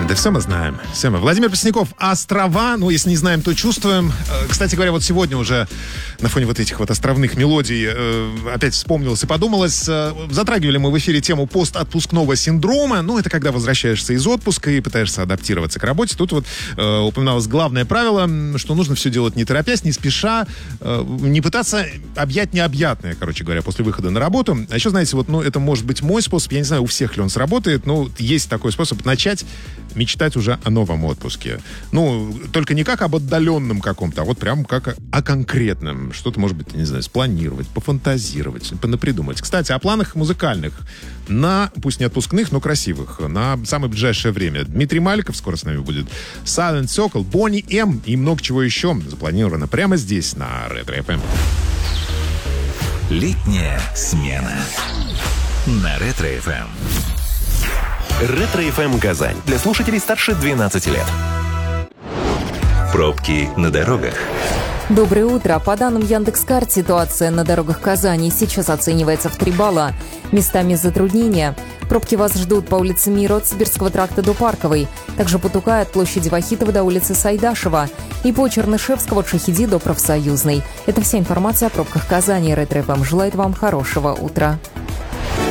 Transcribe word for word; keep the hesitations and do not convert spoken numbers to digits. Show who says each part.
Speaker 1: Да все мы знаем. Все мы. Владимир Пресняков, «Острова». Ну, если не знаем, то чувствуем. Кстати говоря, вот сегодня уже на фоне вот этих вот островных мелодий э, опять вспомнилось и подумалось. Э, затрагивали мы в эфире тему постотпускного синдрома. Ну, это когда возвращаешься из отпуска и пытаешься адаптироваться к работе. Тут вот э, упоминалось главное правило, что нужно все делать не торопясь, не спеша, э, не пытаться объять необъятное, короче говоря, после выхода на работу. А еще, знаете, вот, ну, это может быть мой способ. Я не знаю, у всех ли он сработает, но есть такой способ начать мечтать уже о новом отпуске. Ну, только не как об отдаленном каком-то, а вот прям как о конкретном. Что-то, может быть, не знаю, спланировать, пофантазировать, понапридумать. Кстати, о планах музыкальных на, пусть не отпускных, но красивых, на самое ближайшее время. Дмитрий Маликов скоро с нами будет. Silent Circle, Boney M и много чего еще запланировано прямо здесь, на Ретро-эф эм.
Speaker 2: Летняя смена на Ретро-эф эм.
Speaker 3: Ретро-эф эм Казань. Для слушателей старше двенадцати лет.
Speaker 2: Пробки на дорогах.
Speaker 4: Доброе утро. По данным Яндекс.Карт, ситуация на дорогах Казани сейчас оценивается в три балла. Местами затруднения. Пробки вас ждут по улице Мира от Сибирского тракта до Парковой. Также потукая от площади Вахитова до улицы Сайдашева. И по Чернышевского от Шахиди до Профсоюзной. Это вся информация о пробках Казани. Ретро-эф эм желает вам хорошего утра.